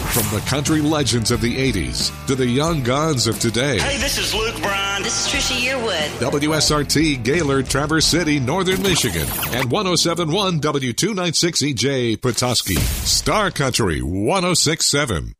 From the country legends of the 80s to the young guns of today. Hey, this is Luke Bryan. This is Trisha Yearwood. WSRT, Gaylord, Traverse City, Northern Michigan. And 107.1 W296EJ, Petoskey. Star Country 106.7.